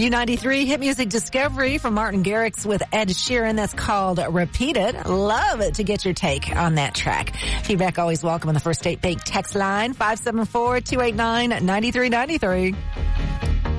U93 hit music discovery from Martin Garrix with Ed Sheeran. That's called Repeat It. Love to get your take on that track. Feedback always welcome on the First State Bank text line, 574-289-9393.